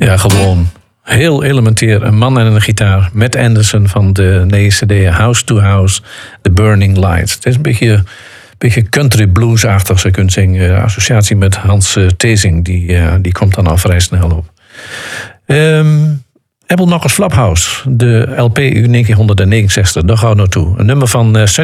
Ja, gewoon heel elementair. Een man en een gitaar met Anderson van de CD House to House, The Burning Lights. Het is een beetje country blues-achtig, zou je kunnen zeggen. Associatie met Hans Theesing, die komt dan al vrij snel op. Apple Knockers Flophouse, de LP uit 1969, daar gaan we naartoe. Een nummer van